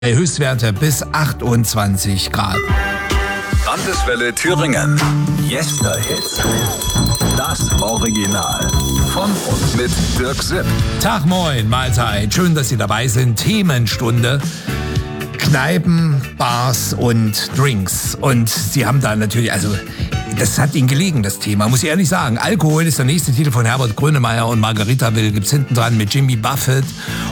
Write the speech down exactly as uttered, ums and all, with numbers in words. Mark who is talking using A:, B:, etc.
A: Höchstwerte bis achtundzwanzig Grad.
B: Landeswelle Thüringen. Yesterhits. Das Original. Von und mit Dirk Sipp.
A: Tag, moin, Mahlzeit. Schön, dass Sie dabei sind. Themenstunde. Kneipen, Bars und Drinks. Und Sie haben da natürlich, also das hat Ihnen gelegen, das Thema, muss ich ehrlich sagen. Alkohol ist der nächste Titel von Herbert Grönemeyer und Margarita Will gibt's hinten dran mit Jimmy Buffett.